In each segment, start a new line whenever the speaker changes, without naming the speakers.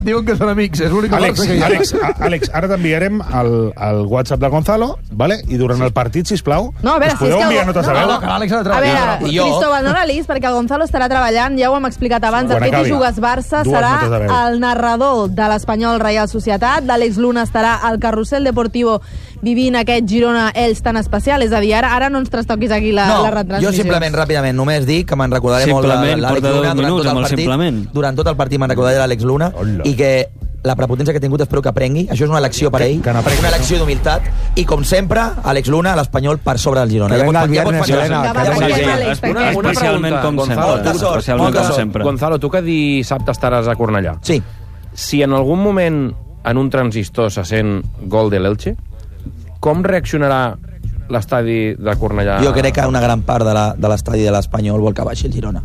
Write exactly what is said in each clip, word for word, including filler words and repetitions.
Diuen que són amics, és l'única
Àlex,
força que hi ha.
Àlex, Àlex, ara t'enviarem el, el WhatsApp de Gonzalo, vale? I durant sí. el partit, sisplau,
no, a veure,
us podeu
si és
enviar
que...
notes
no,
a veu?
no, no,
l'Àlex ha de
a veure,
treballar.
Cristóbal, no la lis, perquè el Gonzalo estarà treballant, ja ho hem explicat abans,
Quan
el Petit
acabi.
Jugues Barça
Dues
serà
notes de veu.
el narrador de l'Espanyol Reial Societat, l'Àlex Luna estarà al Carrusel Deportivo vivint aquest Girona-Ells tan especial, és a dir, ara, ara no ens trastoquis aquí la,
no,
la retransmissió.
Jo simplement, ràpidament, només dic que me'n recordaré
simplement,
molt l'Àlex Luna durant tot el partit.
Simplement.
Durant tot el partit me'n recordaré l'Àlex Luna
Hola.
i que la prepotència que ha tingut espero que aprengui. Això és una lecció per a ell,
que n'aprengui,
una lecció d'humilitat. I com sempre, Àlex Luna, l'Espanyol per sobre del Girona.
Que
Ja
venga
pot-
el
ja pot
viernes,
fer-
Helena,
Que
que
vagi
venga el
bien,
viernes.
Àlex,
Una,
perquè...
una
Especialment
pregunta,
com
Gonzalo.
sempre.
Molta sort,
Especialment
molta
com
sort.
sempre.
Gonzalo, tu que dissabte estaràs a Cornellà.
Sí.
Si en algun moment en un transistor se sent gol de l'Elche, com reaccionarà l'estadi de Cornellà?
Jo crec que una gran part de la- de l'estadi de l'Espanyol vol que baixi el Girona.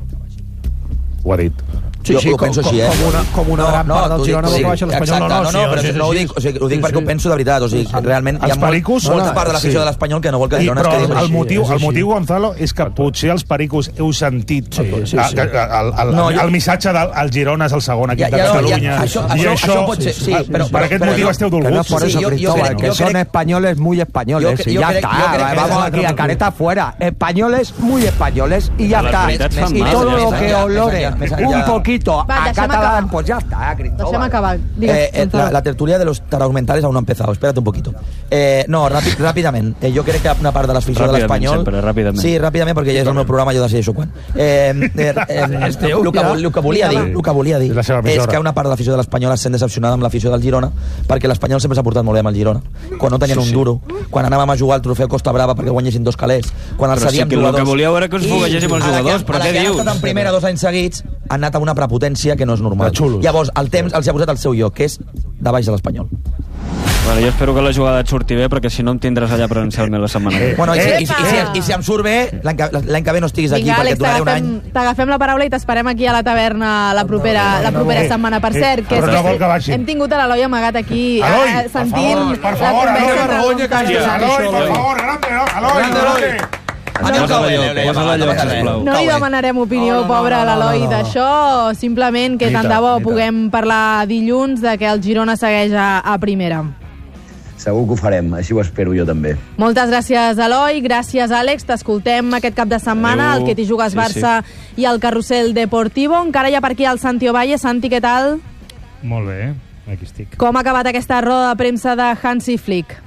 Ho ha dit.
Sí,
jo
sí,
ho
com,
penso
com,
així, eh?
com una, com una gran part del
t'ho dic,
Girona
t'ho
vol que
dic.
baixa l'Espanyol.
Exacte,
No, no,
no,
sí,
no, però
sí,
no ho
sí,
dic, o sigui, ho dic
sí,
perquè
sí.
ho penso de veritat, o sigui, realment hi ha
Els
molt,
pericos-
molta
no, no,
part de l'afició
sí.
de l'Espanyol que no vol que el
I,
Girona es
però
quedi
el, el,
així.
motiu,
és
el
així.
motiu, Gonzalo, és que potser els pericos heu sentit
Sí, sí, sí.
a- a- el, el,
No,
el,
jo-
el missatge del el Girona és el segon equip
Ja,
de
ja,
Catalunya.
ja, això-
I
això-
això,
això pot ser, sí, però-
per aquest
però-
motiu
però-
esteu
Que no
dolguts.
es por
Sí,
eso,
yo- yo
Cristóbal,
creo-
que
yo
son
creo-
españoles muy españoles.
Yo-
y
yo
ya
creo-
está,
yo creo que
vamos
eso-
aquí a careta fuera. Españoles muy españoles y ya
Las
está.
veritats fan
Y
mal,
todo
ja
lo
està.
que
Ja,
olore
ja, ja,
un
ja.
poquito
Va,
a
deixem
catalán,
acabar.
pues ya está, Cristóbal.
Deixem acabar. Digues,
Eh, eh,
Gonzalo.
la, la tertulia de los taraos mentales aún no ha empezado, espérate un poquito. Eh, no, ràpid, ràpidament. Eh, jo crec que una part de l'afició de
Ràpidament,
l'Espanyol...
sempre, ràpidament.
Sí, ràpidament, perquè ja és el meu programa, jo decideixo quan. Eh, eh, eh, el, que, vol- el que volia dir, el que volia dir
És la seva
és
emissora.
que una part de l'afició de l'Espanyol es sent decepcionada amb l'afició del Girona, perquè l'Espanyol sempre s'ha portat molt bé amb el Girona. Quan no tenien
Sí,
un
sí.
duro, quan anàvem a jugar al trofeu Costa Brava perquè guanyessin dos calés, quan els
Però sí
cedíem
que el
jugadors...
que volíeu era que us
I
foguegéssim els
a la que-
jugadors, però
a la
què
que han
dius?
estat en primera dos anys seguits, han anat amb una prepotència que no és normal.
De xulos.
Llavors, el temps els ha posat al seu lloc, que és de baix de l'Espanyol.
Bueno, jo espero que la jugada et surti bé, perquè si no em tindràs allà presencialment la setmana.
Eh,
Bueno, i, si,
Eh,
i, si, i, si, i si em surt bé, l'any que, l'any que ve no estiguis aquí,
Vinga,
perquè
Àlex,
et donaré un any.
t'agafem t'agafem la paraula i t'esperem aquí a la taverna la propera, la propera
Eh,
setmana. Per
eh,
cert, que,
però no vol que baixi.
hem tingut a l'Eloi amagat aquí
Eloi,
eh,
per
sentint
favor, per
la
favor,
conversa
Eloi,
entre
vergonya que
Gonzalo.
hagi
Eloi, per favor, grande, Eloi,
Grande,
Eloi.
Adéu,
Posa-la
Cauell,
lloc,
Eloi,
posa-la lloc,
Cauell.
sisplau.
No li demanarem opinió,
No, no, no,
pobre, a
no, no,
l'Eloi
no, no.
d'això, simplement que
Ni
tant
tant,
de bo
ni tant.
puguem parlar dilluns de que el Girona segueix a, a primera.
Segur que ho farem, així ho espero jo també.
Moltes gràcies, Eloi. Gràcies, Àlex. T'escoltem aquest cap de setmana,
Adéu.
el que t'hi jugues
Sí,
Barça i el Carrusel Deportivo. Encara hi ha per aquí el Santi Ovalle. Santi, què tal?
Molt bé, aquí estic.
Com ha acabat aquesta roda de premsa de Hansi Flick?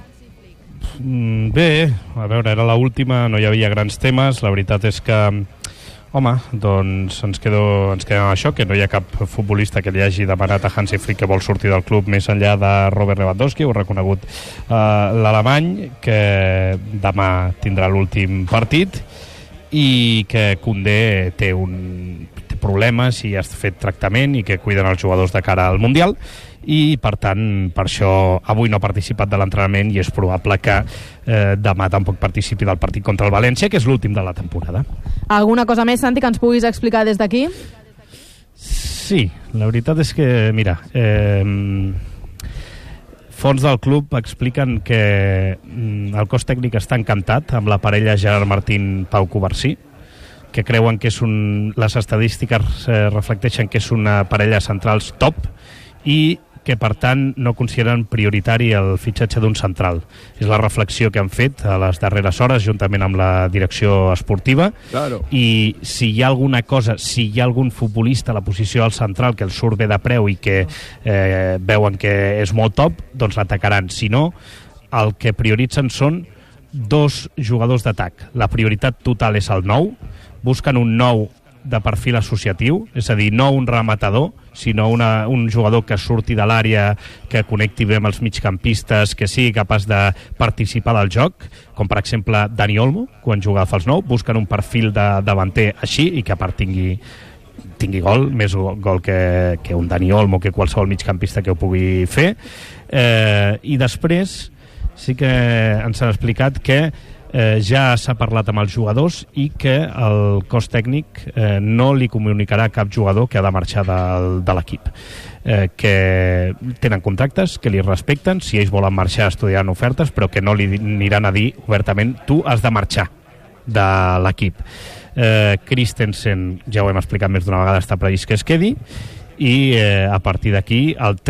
Mm, bé, a veure, era l'última, no hi havia grans temes. La veritat és que, home, doncs ens, quedo, ens quedem amb això, que no hi ha cap futbolista que li hagi demanat a Hansi Flick que vol sortir del club més enllà de Robert Lewandowski, ho ha reconegut uh, l'alemany, que demà tindrà l'últim partit i que Koundé té un té problemes i ha fet tractament i que cuiden els jugadors de cara al Mundial i per tant per això avui no ha participat de l'entrenament i és probable que eh, demà tampoc participi del partit contra el València, que és l'últim de la temporada.
Alguna cosa més, Santi, que ens puguis explicar des d'aquí?
Sí, la veritat és que, mira, eh, fons del club expliquen que mm, el cos tècnic està encantat amb la parella Gerard Martín-Pau Covarsí, que creuen que és un... les estadístiques eh, reflecteixen que és una parella centrals top i que per tant no consideren prioritari el fitxatge d'un central. És la reflexió que han fet a les darreres hores juntament amb la direcció esportiva.
Claro.
I si hi ha alguna cosa, si hi ha algun futbolista a la posició del central que el surt bé de preu i que eh, veuen que és molt top, doncs l'atacaran. Si no, el que prioritzen són dos jugadors d'atac. La prioritat total és el nou, busquen un nou de perfil associatiu, és a dir, no un rematador, sinó una, un jugador que surti de l'àrea, que connecti bé amb els migcampistes, que sigui capaç de participar del joc, com per exemple Dani Olmo, quan jugava a fals nou, busquen un perfil de davanter així i que a part tingui tingui gol, més gol que, que un Dani Olmo, que qualsevol migcampista que ho pugui fer. Eh, I després sí que ens han explicat que Eh, ja s'ha parlat amb els jugadors i que el cos tècnic eh, no li comunicarà a cap jugador que ha de marxar del, de l'equip, eh, que tenen contractes, que li respecten, si ells volen marxar estudiaran ofertes, però que no li aniran a dir obertament tu has de marxar de l'equip. eh, Christensen, ja ho hem explicat més d'una vegada, està previst que es quedi i eh, a partir d'aquí el